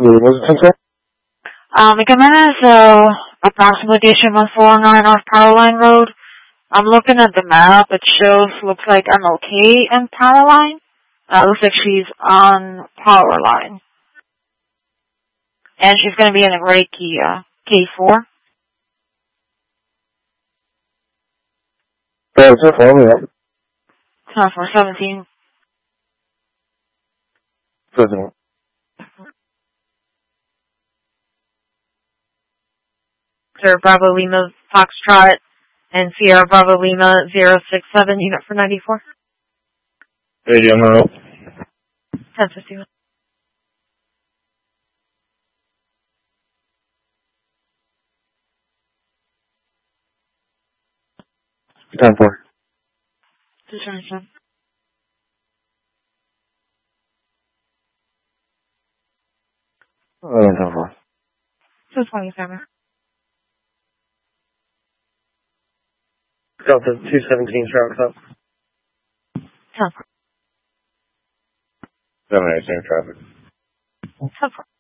Was it 10 McManus, approximately station 149 off Powerline Road. I'm looking at the map. It looks like MLK and Powerline. Looks like she's on Powerline. And she's going to be in a Reiki, K4. Yeah, it's for me. 10-4-17. President. Sir Bravo Lima Foxtrot and Sierra Bravo Lima 067, unit for 94. Radio no. 10-51. Time for. 277. Time for. 227. Delta 217 traffic up. 10-4. 7 traffic. 10-4.